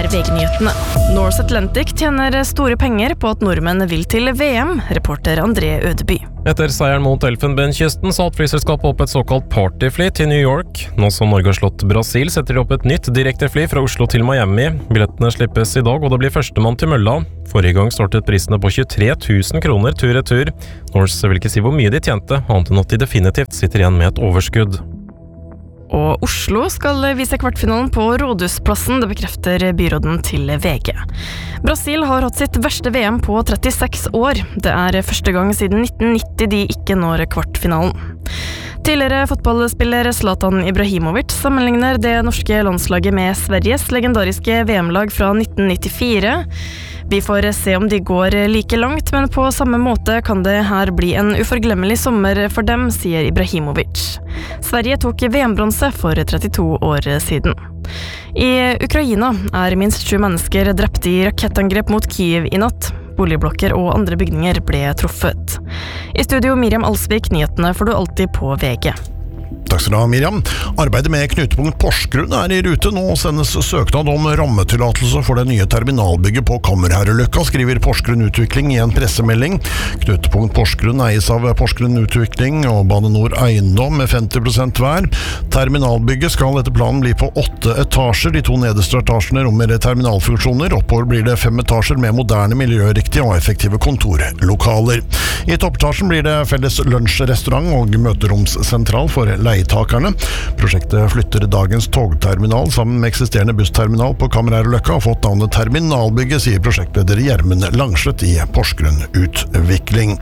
VG-nyhetene. Norse Atlantic tjener store penger på at nordmenn vil til VM, reporter André Ødeby. Etter seieren mot Elfenbenskysten satt flyselskapet opp et såkalt partyfly til New York. Nå som Norge har slått Brasil, setter de opp et nytt direktefly fra Oslo til Miami. Billettene slippes i dag, og det blir førstemann til mølla. Forrige gang startet prisene på 23 000 kroner tur-retur. Norse vil ikke si hvor mye de tjente, annet enn at de definitivt sitter igjen med et overskudd. Og Oslo skal vise kvartfinalen på Rådhusplassen, det bekrefter byråden til VG. Brasil har hatt sitt verste VM på 36 år. Det er første gang siden 1990 de ikke når kvartfinalen. Tidligere fotballspiller Zlatan Ibrahimovic sammenligner det norske landslaget med Sveriges legendariske VM-lag fra 1994. Vi får se om de går like langt, men på samme måte kan det her bli en uforglemmelig sommer for dem, sier Ibrahimovic. Sverige tok VM-bronse for 32 år siden. I Ukraina er minst 7 mennesker drept i rakettangrep mot Kyiv i natt. Boligblokker og andre bygninger ble truffet. I studio Miriam Alsvik, nyhetene får du alltid på VG. Takk skal du ha, Miriam. Arbeidet med knutepunkt Porsgrunn er i rute. Nå sendes søknad om rammetillatelse for det nye terminalbygget på Kammerherreløkka, skriver Porsgrunn Utvikling i en pressemelding. Knutepunkt Porsgrunn eies av Porsgrunn Utvikling og Bane Nor Eiendom med 50% hver. Terminalbygget skal etter planen bli på 8 etasjer. De 2 nederste etasjene rommer terminalfunksjoner. Oppover blir det 5 etasjer med moderne, miljøriktige og effektive kontorlokaler. I toppetasjen blir det felles lunsjrestaurant og møteromssentral for leietakerne. Prosjektet flytter dagens togterminal sammen med eksisterende bussterminal på Kammerherreløkka og fått navnet Terminalbygget, sier prosjektleder Gjermund Langslett i Porsgrunn Utvikling.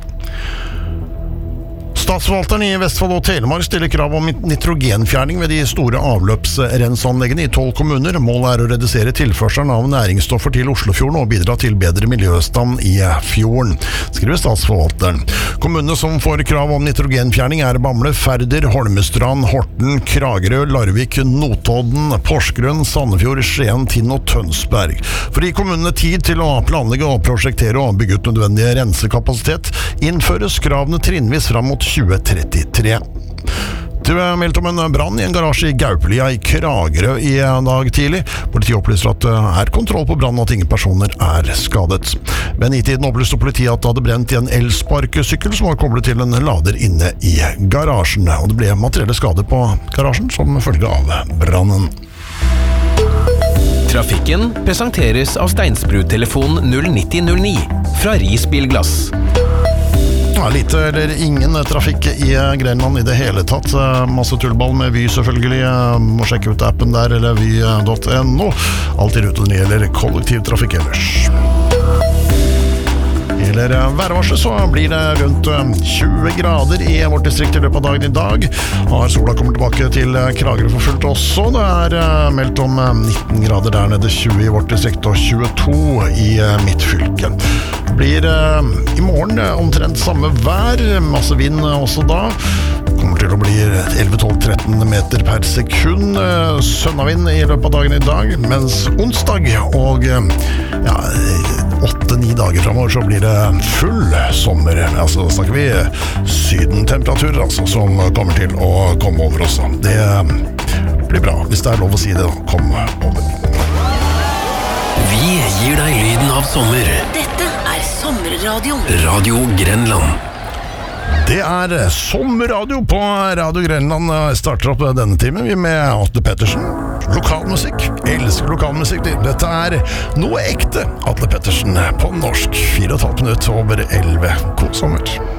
Statsforvalteren i Vestfold og Telemark stiller krav om nitrogenfjerning ved de store avløpsrenseanleggene i 12 kommuner. Målet er å redusere tilførselen av næringsstoffer til Oslofjorden og bidra til bedre miljøstand i fjorden, skriver statsforvalteren. Kommunene som får krav om nitrogenfjerning er Bamble, Færder, Holmestrand, Horten, Kragerø, Larvik, Notodden, Porsgrunn, Sandefjord, Skien, Tinn og Tønsberg. For å gi kommunene tid til å planlegge og prosjektere og bygge ut nødvendig rensekapasitet, innføres kravene trinnvis fram mot 2033. Det er meldt om en brann i en garasje i Gaupelia i Kragerø i dag tidlig. Politiet opplyser at det er kontroll på brannen og at ingen personer er skadet. Men i tiden opplyste politiet at det hadde brent i en elsparkesykkel som var koblet til en lader inne i garasjen. Og det ble materielle skader på garasjen som følge av brannen. Trafikken presenteres av Steinsbrud-telefon 09009 fra Risbilglass. Ja, lite eller ingen trafikk i Grenland i det hele tatt. Masse tullball med Vy selvfølgelig. Må sjekke ut appen der, eller vy.no. Alt i rute når det gjelder kollektivtrafikk ellers. Eller værvarselet så blir det rundt 20 grader i vårt distrikt i løpet av dagen i dag. Har sola kommet tilbake til Kragerø for fullt også. Det er meldt om 19 grader der nede, 20 i vårt distrikt og 22 i mitt fylke. Det blir i morgen omtrent samme vær, masse vind også da. Kommer til å bli 11-12-13 meter per sekund sønnavind i løpet av dagen i dag, mens onsdag og 8-9 dager fremover så blir det full sommer. Altså snakker vi sydentemperaturer altså, som kommer til å komme over oss. Det blir bra, hvis det er lov å si det da. Kom over. Vi gir deg lyden av sommer. Dette er Sommerradio. Radio Grenland. Det er sommerradio på Radio Grenland. Starter opp denne timen vi med Atle Pettersen. Lokalmusikk. Elsker lokalmusikk. Dette er noe ekte Atle Pettersen på norsk. 4,5 minutter over 11. God sommer.